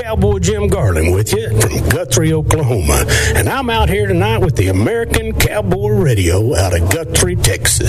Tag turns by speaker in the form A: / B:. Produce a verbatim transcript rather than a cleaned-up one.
A: Cowboy Jim Garland with you from Guthrie, Oklahoma. And I'm out here tonight with the American Cowboy Radio out of Guthrie, Texas.